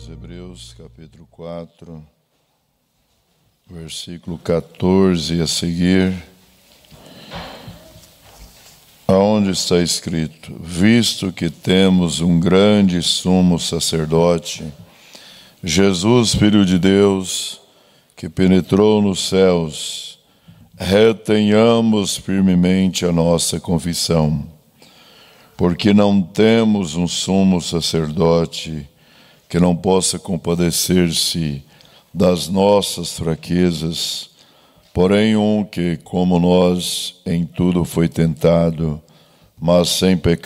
aos Hebreus, capítulo 4, versículo 14 a seguir, aonde está escrito: visto que temos um grande sumo sacerdote, Jesus, Filho de Deus, que penetrou nos céus, retenhamos firmemente a nossa confissão, porque não temos um sumo sacerdote que não possa compadecer-se das nossas fraquezas, porém um que, como nós, em tudo foi tentado, mas sem pecado.